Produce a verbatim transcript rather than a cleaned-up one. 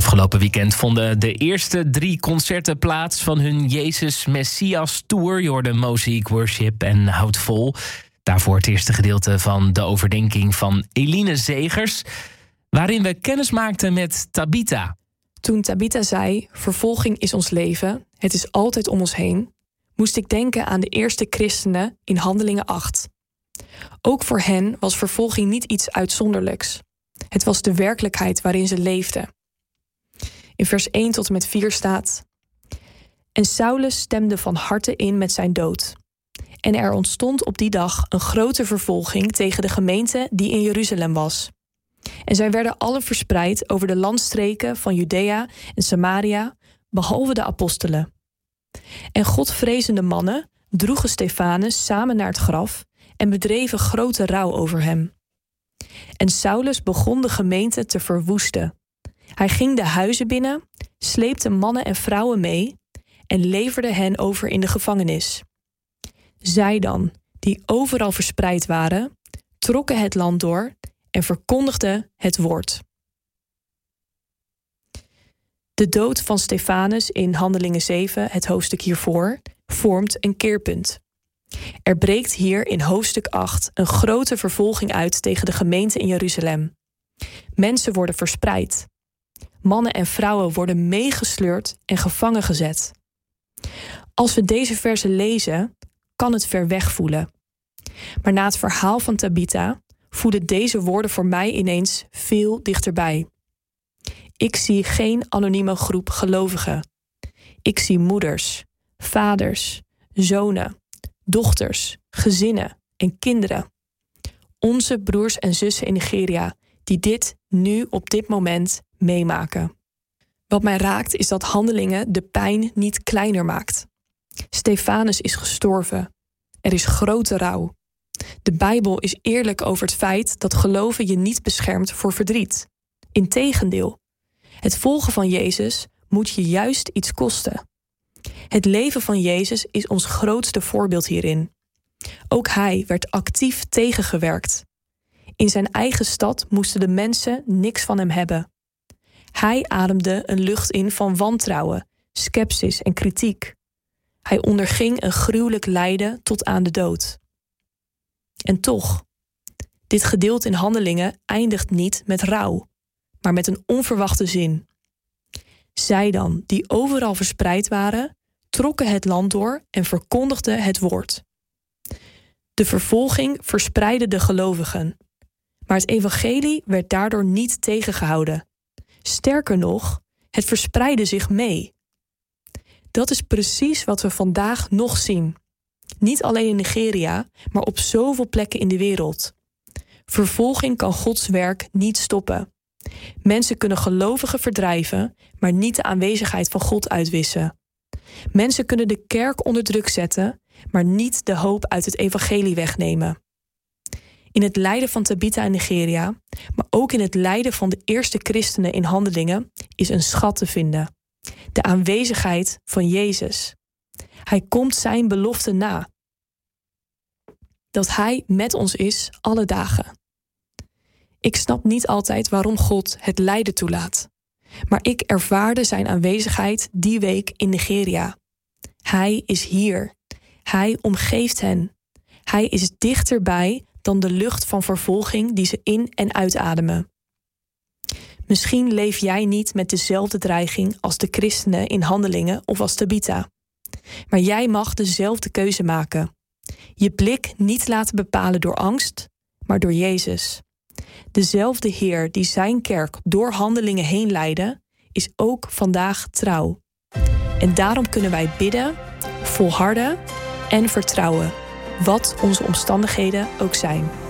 Afgelopen weekend vonden de eerste drie concerten plaats van hun Jezus Messias Tour. Je hoorde Mosaic Worship en Houd Vol. Daarvoor het eerste gedeelte van de overdenking van Eline Zegers, waarin we kennis maakten met Tabitha. Toen Tabitha zei, vervolging is ons leven, het is altijd om ons heen, moest ik denken aan de eerste christenen in Handelingen acht. Ook voor hen was vervolging niet iets uitzonderlijks. Het was de werkelijkheid waarin ze leefden. In vers één tot en met vier staat: En Saulus stemde van harte in met zijn dood. En er ontstond op die dag een grote vervolging tegen de gemeente die in Jeruzalem was. En zij werden allen verspreid over de landstreken van Judea en Samaria, behalve de apostelen. En godvrezende mannen droegen Stefanus samen naar het graf en bedreven grote rouw over hem. En Saulus begon de gemeente te verwoesten. Hij ging de huizen binnen, sleepte mannen en vrouwen mee en leverde hen over in de gevangenis. Zij dan, die overal verspreid waren, trokken het land door en verkondigden het woord. De dood van Stefanus in Handelingen zeven, het hoofdstuk hiervoor, vormt een keerpunt. Er breekt hier in hoofdstuk acht een grote vervolging uit tegen de gemeente in Jeruzalem. Mensen worden verspreid. Mannen en vrouwen worden meegesleurd en gevangen gezet. Als we deze verzen lezen, kan het ver weg voelen. Maar na het verhaal van Tabitha voelen deze woorden voor mij ineens veel dichterbij. Ik zie geen anonieme groep gelovigen. Ik zie moeders, vaders, zonen, dochters, gezinnen en kinderen. Onze broers en zussen in Nigeria die dit nu op dit moment meemaken. Wat mij raakt is dat Handelingen de pijn niet kleiner maakt. Stefanus is gestorven. Er is grote rouw. De Bijbel is eerlijk over het feit dat geloven je niet beschermt voor verdriet. Integendeel, het volgen van Jezus moet je juist iets kosten. Het leven van Jezus is ons grootste voorbeeld hierin. Ook hij werd actief tegengewerkt. In zijn eigen stad moesten de mensen niks van hem hebben. Hij ademde een lucht in van wantrouwen, scepsis en kritiek. Hij onderging een gruwelijk lijden tot aan de dood. En toch, dit gedeelte in Handelingen eindigt niet met rouw, maar met een onverwachte zin. Zij dan, die overal verspreid waren, trokken het land door en verkondigden het woord. De vervolging verspreidde de gelovigen, maar het evangelie werd daardoor niet tegengehouden. Sterker nog, het verspreidde zich mee. Dat is precies wat we vandaag nog zien. Niet alleen in Nigeria, maar op zoveel plekken in de wereld. Vervolging kan Gods werk niet stoppen. Mensen kunnen gelovigen verdrijven, maar niet de aanwezigheid van God uitwissen. Mensen kunnen de kerk onder druk zetten, maar niet de hoop uit het evangelie wegnemen. In het lijden van Tabitha in Nigeria, maar ook in het lijden van de eerste christenen in Handelingen, is een schat te vinden. De aanwezigheid van Jezus. Hij komt zijn belofte na. Dat hij met ons is alle dagen. Ik snap niet altijd waarom God het lijden toelaat. Maar ik ervaarde zijn aanwezigheid die week in Nigeria. Hij is hier. Hij omgeeft hen. Hij is dichterbij dan de lucht van vervolging die ze in- en uitademen. Misschien leef jij niet met dezelfde dreiging als de christenen in Handelingen of als Tabitha. Maar jij mag dezelfde keuze maken. Je blik niet laten bepalen door angst, maar door Jezus. Dezelfde Heer die zijn kerk door Handelingen heen leidde, is ook vandaag trouw. En daarom kunnen wij bidden, volharden en vertrouwen, wat onze omstandigheden ook zijn.